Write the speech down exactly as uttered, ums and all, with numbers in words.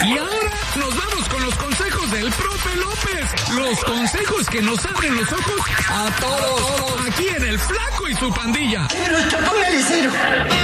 Y ahora nos vamos con los consejos del profe López. Los consejos que nos abren los ojos a todos. Aquí en El Flaco y su pandilla. Pero esto, póngale cero.